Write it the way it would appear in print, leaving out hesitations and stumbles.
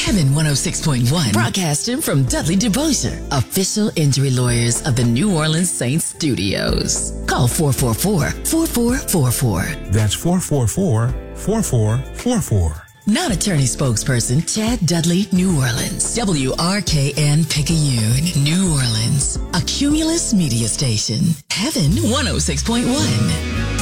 Heaven 106.1, broadcasting from Dudley DeBosier, official injury lawyers of the New Orleans Saints Studios. Call 444-4444. That's 444-4444. Non-attorney spokesperson Chad Dudley, New Orleans. WRKN Picayune, New Orleans. A Cumulus media station. Heaven 106.1.